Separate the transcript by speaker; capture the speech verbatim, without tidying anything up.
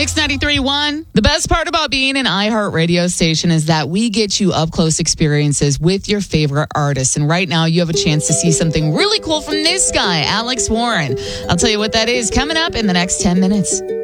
Speaker 1: Mix ninety-three point one. The best part about being an iHeart radio station is that we get you up close experiences with your favorite artists. And right now you have a chance to see something really cool from this guy, Alex Warren. I'll tell you what that is coming up in the next ten minutes.